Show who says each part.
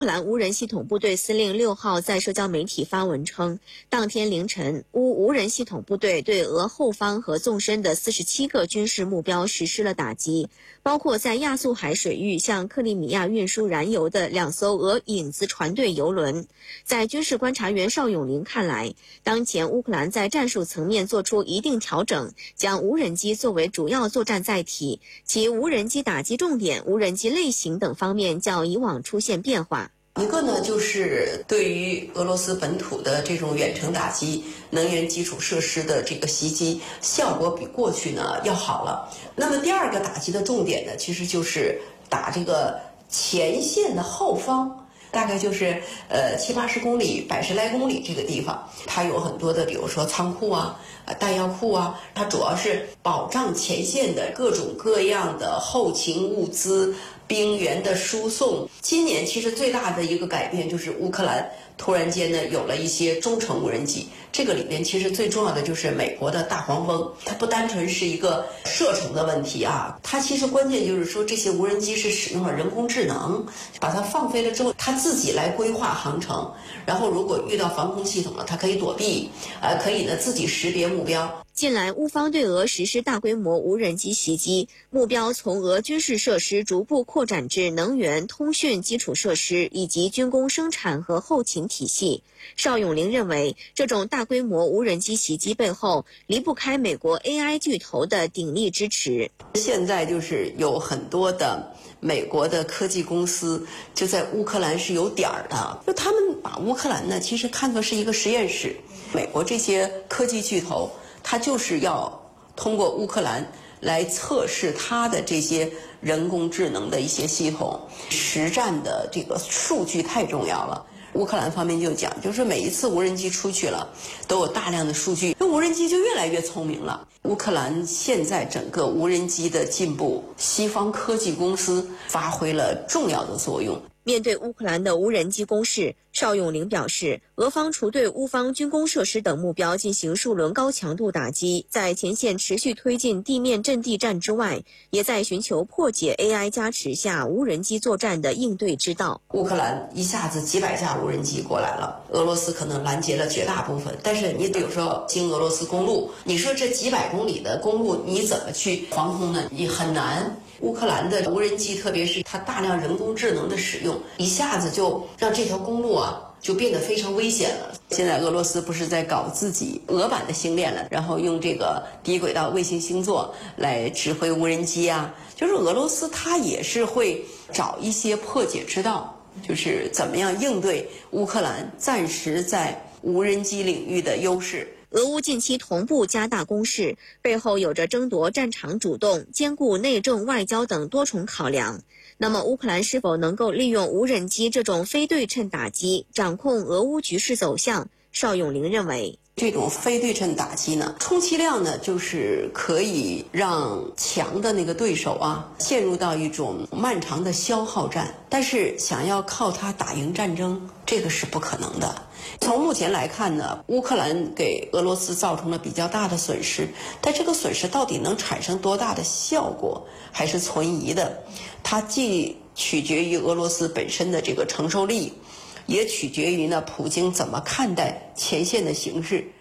Speaker 1: 乌克兰无人系统部队司令6号在社交媒体发文称，当天凌晨，乌无人系统部队对俄后方和纵深的47个军事目标实施了打击，包括在亚速海水域向克里米亚运输燃油的2艘俄影子船队油轮。在军事观察员邵永林看来，当前乌克兰在战术层面做出一定调整，将无人机作为主要作战载体，其无人机打击重点、无人机类型等方面较以往出现变化。
Speaker 2: 一个呢，就是对于俄罗斯本土的这种远程打击、能源基础设施的这个袭击，效果比过去呢要好了。那么第二个打击的重点呢，其实就是打这个前线的后方，大概就是70-80公里、100来公里这个地方，它有很多的，比如说仓库啊、弹药库啊，它主要是保障前线的各种各样的后勤物资、兵员的输送。今年其实最大的一个改变就是乌克兰突然间呢有了一些中程无人机，这个里面其实最重要的就是美国的大黄蜂，它不单纯是一个射程的问题啊，它其实关键就是说这些无人机是使用了人工智能，把它放飞了之后，它自己来规划航程，然后如果遇到防空系统了，它可以躲避，可以呢自己识别目标。
Speaker 1: 近来，乌方对俄实施大规模无人机袭击，目标从俄军事设施逐步扩展至能源、通讯基础设施以及军工生产和后勤体系。邵永林认为，这种大规模无人机袭击背后离不开美国 AI 巨头的鼎力支持。
Speaker 2: 现在就是有很多的美国的科技公司就在乌克兰是有点儿的，就他们把乌克兰呢其实看作是一个实验室。美国这些科技巨头，它就是要通过乌克兰来测试它的这些人工智能的一些系统，实战的这个数据太重要了。乌克兰方面就讲，就是每一次无人机出去了，都有大量的数据，那无人机就越来越聪明了。乌克兰现在整个无人机的进步，西方科技公司发挥了重要的作用。
Speaker 1: 面对乌克兰的无人机攻势，邵永林表示，俄方除对乌方军工设施等目标进行数轮高强度打击，在前线持续推进地面阵地战之外，也在寻求破解 AI 加持下无人机作战的应对之道。
Speaker 2: 乌克兰一下子几百架无人机过来了，俄罗斯可能拦截了绝大部分，但是你比如说经俄罗斯公路，你说这几百公里的公路你怎么去防空呢？你很难。乌克兰的无人机，特别是它大量人工智能的使用，一下子就让这条公路就变得非常危险了。现在俄罗斯不是在搞自己俄版的星链了，然后用这个低轨道卫星星座来指挥无人机就是俄罗斯它也是会找一些破解之道，就是怎么样应对乌克兰暂时在无人机领域的优势。
Speaker 1: 俄乌近期同步加大攻势，背后有着争夺战场主动、兼顾内政外交等多重考量。那么乌克兰是否能够利用无人机这种非对称打击，掌控俄乌局势走向？邵永林认为，
Speaker 2: 这种非对称打击呢，充其量呢就是可以让强的那个对手陷入到一种漫长的消耗战，但是想要靠它打赢战争，这个是不可能的。从目前来看呢，乌克兰给俄罗斯造成了比较大的损失，但这个损失到底能产生多大的效果，还是存疑的。它既取决于俄罗斯本身的这个承受力，也取决于呢普京怎么看待前线的形势。